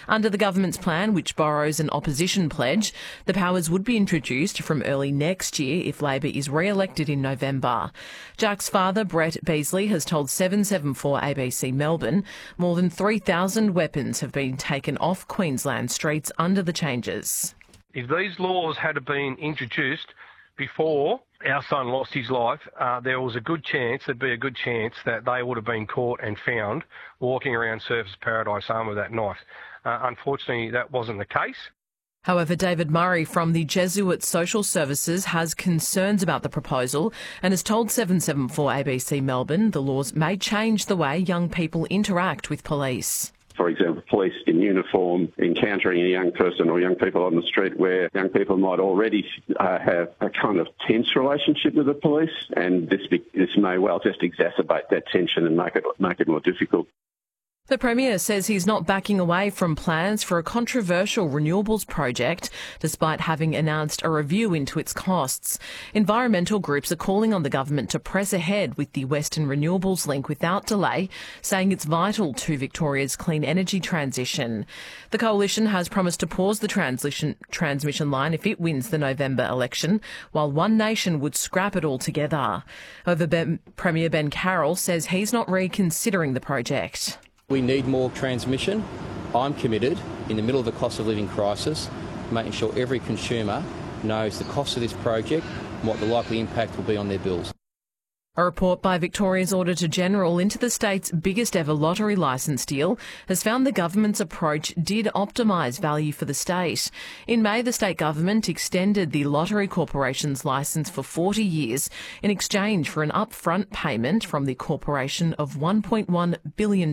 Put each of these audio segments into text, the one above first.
Under the government's plan, which borrows an opposition pledge, the powers would be introduced from early next year if Labor is re-elected in November. Jack's father, Brett Beasley, has told 774 ABC Melbourne more than 3,000 weapons have been taken off Queensland streets under the changes. If these laws had been introduced before our son lost his life, there'd be a good chance that they would have been caught and found walking around Surfers Paradise armed with that knife. Unfortunately, that wasn't the case. However, David Murray from the Jesuit Social Services has concerns about the proposal and has told 774 ABC Melbourne the laws may change the way young people interact with police. For example, police in uniform encountering a young person or young people on the street where young people might already have a kind of tense relationship with the police, and this may well just exacerbate that tension and make it more difficult. The Premier says he's not backing away from plans for a controversial renewables project, despite having announced a review into its costs. Environmental groups are calling on the government to press ahead with the Western Renewables Link without delay, saying it's vital to Victoria's clean energy transition. The coalition has promised to pause the transmission line if it wins the November election, while One Nation would scrap it altogether. However, Premier Ben Carroll says he's not reconsidering the project. We need more transmission. I'm committed, in the middle of the cost of living crisis, making sure every consumer knows the cost of this project and what the likely impact will be on their bills. A report by Victoria's Auditor-General into the state's biggest ever lottery licence deal has found the government's approach did optimise value for the state. In May, the state government extended the Lottery Corporation's licence for 40 years in exchange for an upfront payment from the corporation of $1.1 billion.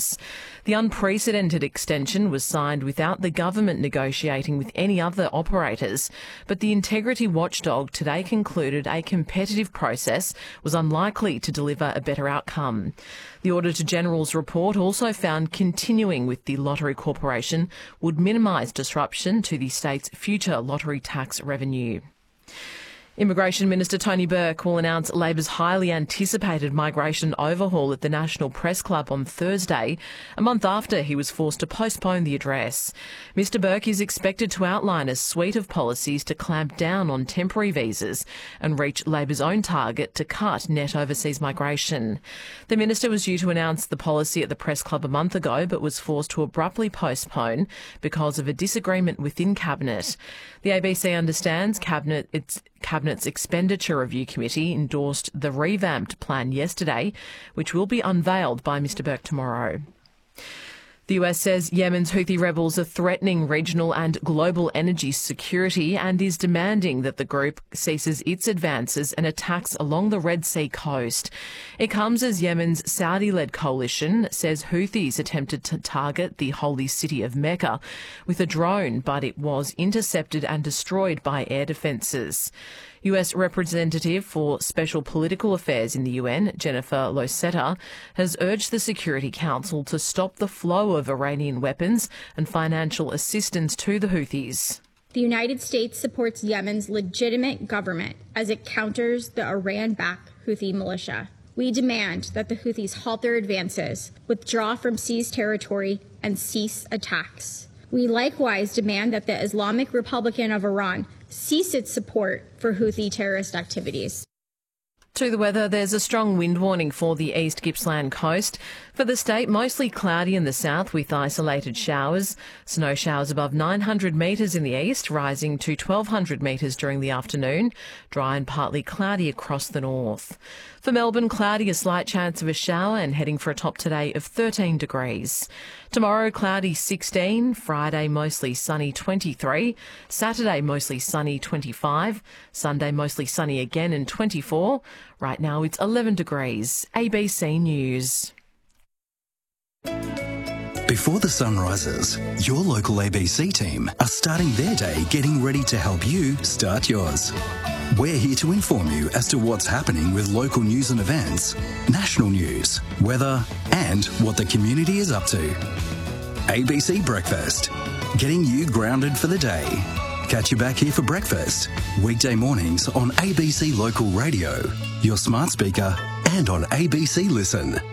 The unprecedented extension was signed without the government negotiating with any other operators, but the integrity watchdog today concluded a competitive process was unlikely to deliver a better outcome. The Auditor-General's report also found continuing with the Lottery Corporation would minimise disruption to the state's future lottery tax revenue. Immigration Minister Tony Burke will announce Labor's highly anticipated migration overhaul at the National Press Club on Thursday, a month after he was forced to postpone the address. Mr Burke is expected to outline a suite of policies to clamp down on temporary visas and reach Labor's own target to cut net overseas migration. The minister was due to announce the policy at the Press Club a month ago, but was forced to abruptly postpone because of a disagreement within Cabinet. The ABC understands Cabinet's Expenditure Review Committee endorsed the revamped plan yesterday, which will be unveiled by Mr Burke tomorrow. The US says Yemen's Houthi rebels are threatening regional and global energy security and is demanding that the group ceases its advances and attacks along the Red Sea coast. It comes as Yemen's Saudi-led coalition says Houthis attempted to target the holy city of Mecca with a drone, but it was intercepted and destroyed by air defences. US Representative for Special Political Affairs in the UN, Jennifer Losetta, has urged the Security Council to stop the flow of Iranian weapons and financial assistance to the Houthis. The United States supports Yemen's legitimate government as it counters the Iran-backed Houthi militia. We demand that the Houthis halt their advances, withdraw from seized territory, and cease attacks. We likewise demand that the Islamic Republic of Iran cease its support for Houthi terrorist activities. To the weather, there's a strong wind warning for the East Gippsland coast. For the state, mostly cloudy in the south with isolated showers. Snow showers above 900 metres in the east, rising to 1,200 metres during the afternoon. Dry and partly cloudy across the north. For Melbourne, cloudy, a slight chance of a shower and heading for a top today of 13 degrees. Tomorrow, cloudy 16. Friday, mostly sunny 23. Saturday, mostly sunny 25. Sunday, mostly sunny again and 24. Right now, it's 11 degrees. ABC News. Before the sun rises, your local ABC team are starting their day getting ready to help you start yours. We're here to inform you as to what's happening with local news and events, national news, weather, and what the community is up to. ABC Breakfast, getting you grounded for the day. Catch you back here for breakfast, weekday mornings on ABC Local Radio, your smart speaker, and on ABC Listen.